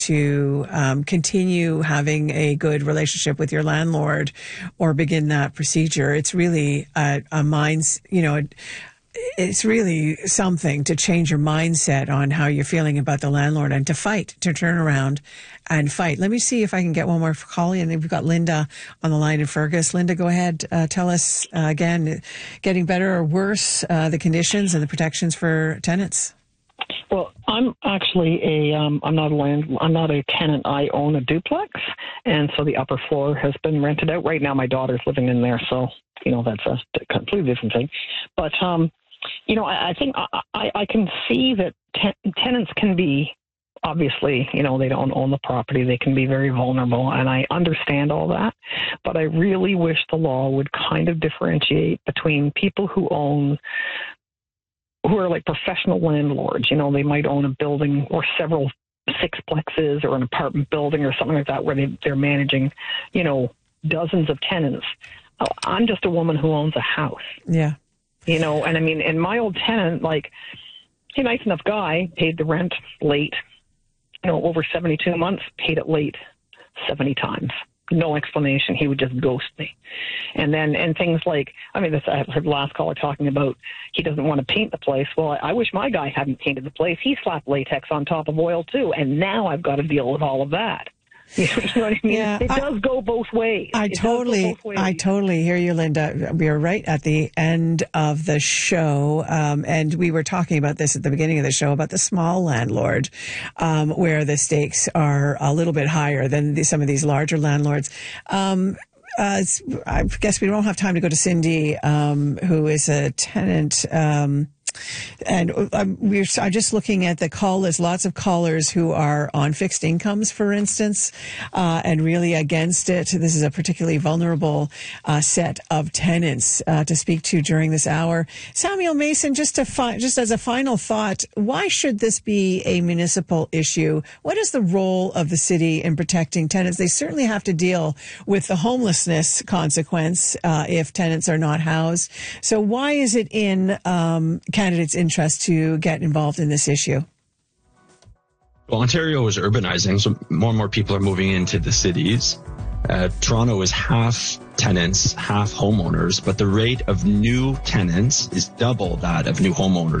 to continue having a good relationship with your landlord or begin that procedure. It's really a minds, it's really something to change your mindset on how you're feeling about the landlord and to turn around and fight. Let me see if I can get one more call in. We've got Linda on the line in Fergus. Linda, go ahead. Tell us again, getting better or worse, the conditions and the protections for tenants. Well, I'm actually I'm not a tenant. I own a duplex, and so the upper floor has been rented out. Right now, my daughter's living in there, so that's a completely different thing. But I think I can see that tenants can be, obviously, they don't own the property. They can be very vulnerable, and I understand all that. But I really wish the law would kind of differentiate between people who are like professional landlords. They might own a building or several sixplexes or an apartment building or something like that where they're managing, dozens of tenants. I'm just a woman who owns a house. Yeah. And I mean, and my old tenant, a nice enough guy, paid the rent late, over 72 months, paid it late 70 times. No explanation. He would just ghost me. And things like, I heard the last caller talking about he doesn't want to paint the place. Well, I wish my guy hadn't painted the place. He slapped latex on top of oil too. And now I've got to deal with all of that. You know what I mean? Yeah, it does go both ways. I totally hear you, Linda. We are right at the end of the show. And we were talking about this at the beginning of the show about the small landlord, where the stakes are a little bit higher than some of these larger landlords. I guess we don't have time to go to Cindy, who is a tenant, and I'm just looking at the call list. Lots of callers who are on fixed incomes, for instance, and really against it. This is a particularly vulnerable set of tenants to speak to during this hour. Samuel Mason, just as a final thought, why should this be a municipal issue? What is the role of the city in protecting tenants? They certainly have to deal with the homelessness consequence if tenants are not housed. So why is it in candidates' interest to get involved in this issue? Well, Ontario is urbanizing, so more and more people are moving into the cities. Toronto is half tenants, half homeowners, but the rate of new tenants is double that of new homeowners.